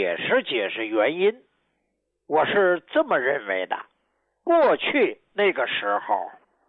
解释原因。我是这么认为的，过去那个时候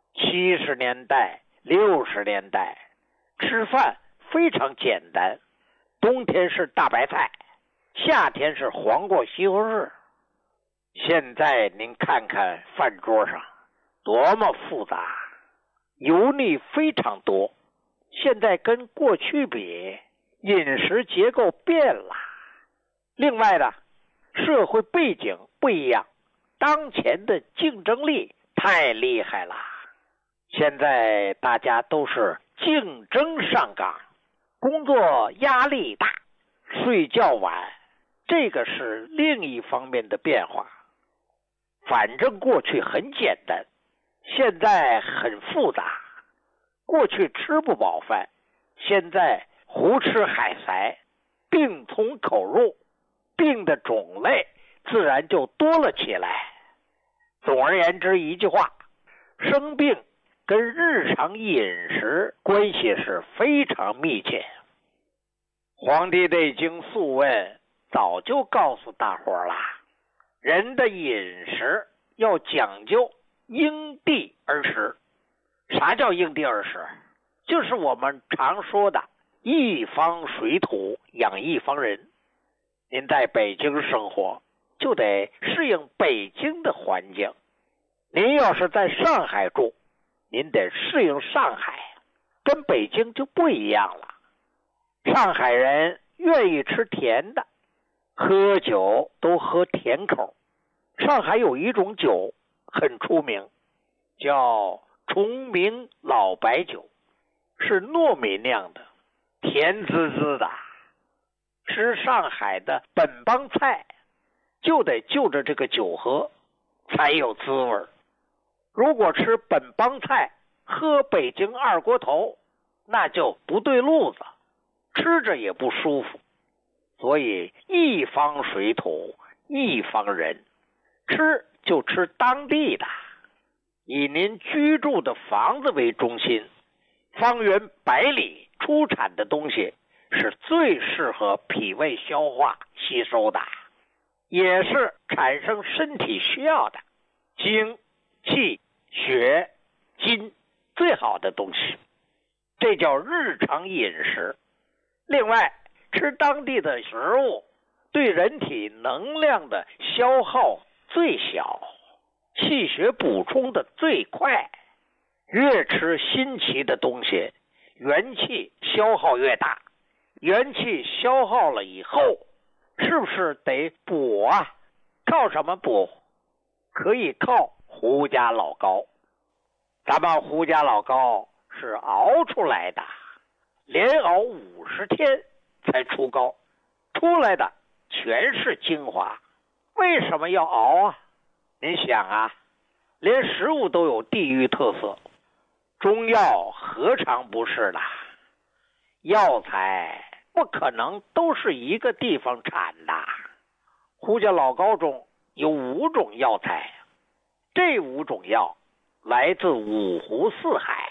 70年代60年代吃饭非常简单，冬天是大白菜，夏天是黄瓜西红柿。现在您看看饭桌上多么复杂，油腻非常多。现在跟过去比，饮食结构变了。另外呢，社会背景不一样，当前的竞争力太厉害了。现在大家都是竞争上岗，工作压力大，睡觉晚，这个是另一方面的变化。反正过去很简单，现在很复杂。过去吃不饱饭，现在胡吃海塞，病从口入，病的种类自然就多了起来。总而言之一句话，生病跟日常饮食关系是非常密切。黄帝内经素问早就告诉大伙了，人的饮食要讲究因地而食。啥叫因地而食？就是我们常说的一方水土养一方人。您在北京生活，就得适应北京的环境。您要是在上海住，您得适应上海，跟北京就不一样了。上海人愿意吃甜的，喝酒都喝甜口。上海有一种酒很出名，叫崇明老白酒，是糯米酿的，甜滋滋的。吃上海的本帮菜，就得就着这个酒喝，才有滋味。如果吃本帮菜，喝北京二锅头，那就不对路子，吃着也不舒服。所以一方水土一方人，吃就吃当地的，以您居住的房子为中心，方圆100里出产的东西是最适合脾胃消化吸收的，也是产生身体需要的精气血金最好的东西，这叫日常饮食。另外，吃当地的食物对人体能量的消耗最小，气血补充的最快。越吃新奇的东西，元气消耗越大。元气消耗了以后，是不是得补啊？靠什么补？可以靠胡家老膏。咱们胡家老膏是熬出来的，连熬50天才出膏，出来的全是精华。为什么要熬啊？您想啊，连食物都有地域特色，中药何尝不是的？药材不可能都是一个地方产的。胡家老膏中有5种药材，这5种药来自5湖4海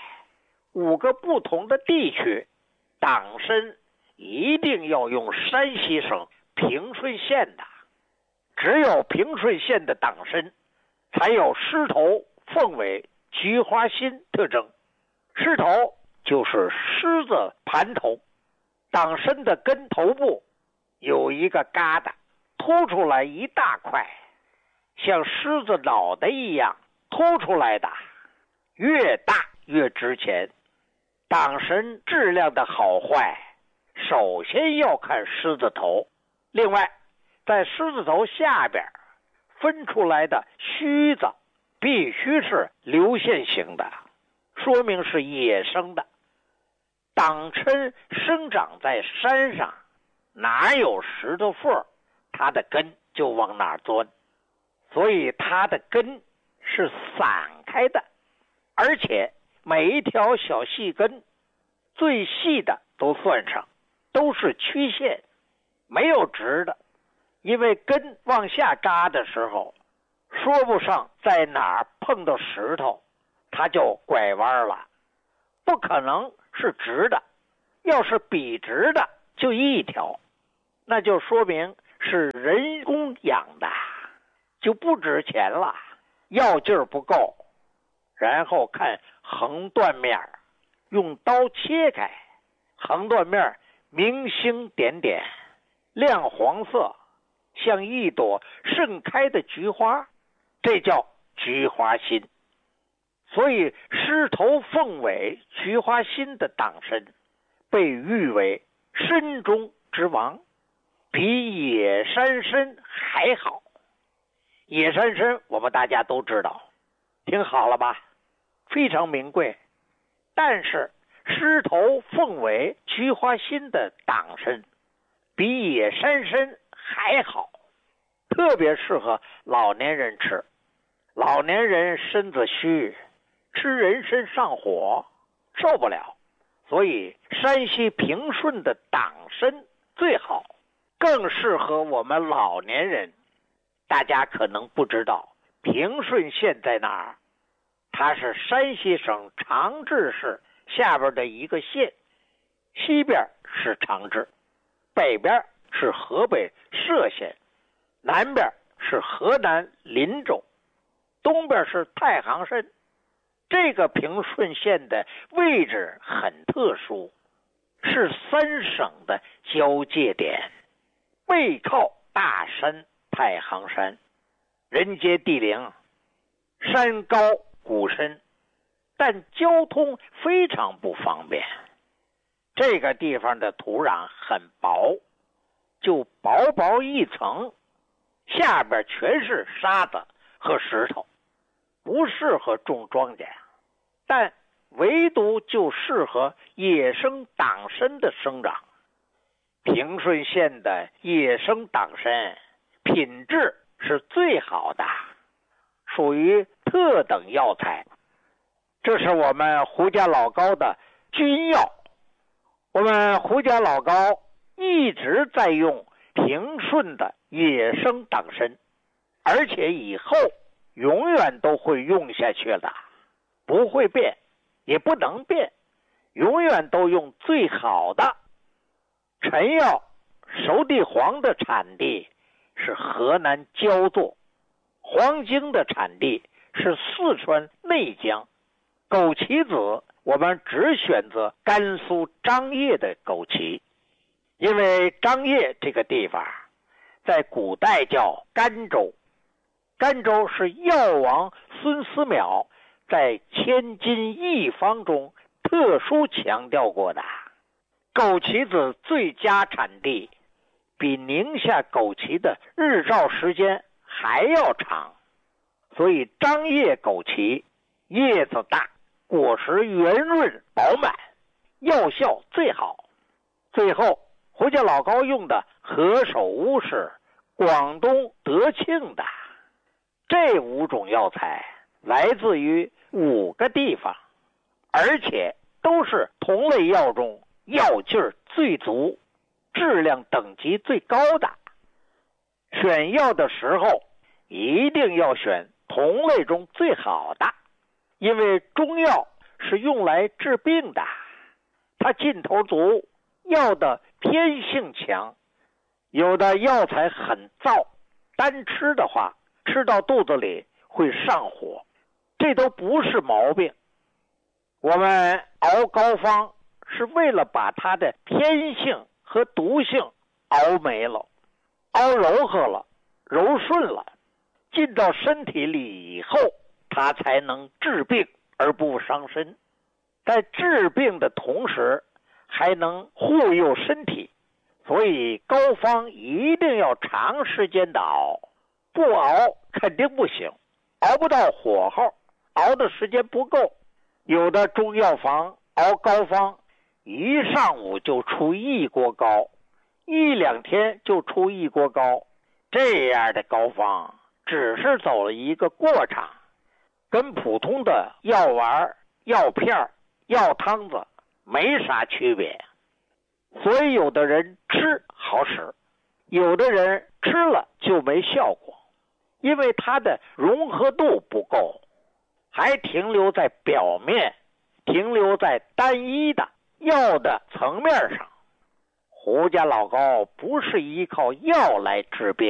，5个不同的地区。党参一定要用山西省平顺县的，只有平顺县的党参才有狮头、凤尾、菊花心特征。狮头就是狮子盘头，党参的根头部有一个疙瘩，凸出来一大块，像狮子脑袋一样凸出来的，越大越值钱。党参质量的好坏，首先要看狮子头。另外，在狮子头下边分出来的须子必须是流线型的，说明是野生的。党参生长在山上，哪有石头缝，它的根就往哪钻，所以它的根是散开的，而且每一条小细根，最细的都算上，都是曲线，没有直的。因为根往下扎的时候，说不上在哪儿碰到石头，它就拐弯了，不可能是直的。要是笔直的就一条，那就说明是人工养的，就不值钱了，药劲儿不够。然后看横断面，用刀切开，横断面明星点点，亮黄色，像一朵盛开的菊花，这叫菊花心。所以狮头凤尾菊花心的党参被誉为参中之王，比野山参还好。野山参我们大家都知道，听好了吧，非常名贵。但是狮头凤尾菊花心的党参比野山参还好，特别适合老年人吃。老年人身子虚，吃人参上火，受不了，所以山西平顺的党参最好，更适合我们老年人。大家可能不知道平顺县在哪儿，它是山西省长治市下边的一个县，西边是长治，北边是河北涉县，南边是河南林州，东边是太行山。这个平顺县的位置很特殊，是三省的交界点，背靠大山太行山，人杰地灵，山高谷深，但交通非常不方便。这个地方的土壤很薄，就薄薄一层，下边全是沙子和石头，不适合种庄稼，但唯独就适合野生党参的生长。平顺县的野生党参品质是最好的，属于特等药材。这是我们胡家老高的军药，我们胡家老高一直在用平顺的野生党参，而且以后永远都会用下去的，不会变，也不能变，永远都用最好的。陈药熟地黄的产地是河南焦作，黄精的产地是四川内江，枸杞子我们只选择甘肃张掖的枸杞，因为张掖这个地方在古代叫甘州，甘州是药王孙思邈在千金一方中特殊强调过的。枸杞子最佳产地比宁夏枸杞的日照时间还要长，所以张掖枸杞叶子大，果实圆润饱满，药效最好。最后胡家老高用的何首乌是广东德庆的。这5种药材来自于5个地方，而且都是同类药中药劲儿最足，质量等级最高的。选药的时候一定要选同类中最好的，因为中药是用来治病的，它劲头足，药的偏性强。有的药材很燥，单吃的话吃到肚子里会上火，这都不是毛病。我们熬膏方是为了把它的偏性和毒性熬没了，熬柔和了，柔顺了，进到身体里以后，它才能治病而不伤身。在治病的同时还能护佑身体，所以膏方一定要长时间的熬，不熬肯定不行，熬不到火候，熬的时间不够。有的中药房熬膏方一上午就出1锅膏，1、2天就出1锅膏，这样的膏方只是走了一个过场，跟普通的药丸、药片、药汤子没啥区别。所以有的人吃好使，有的人吃了就没效果，因为它的融合度不够，还停留在表面，停留在单一的药的层面上。 胡家老高不是依靠药来治病。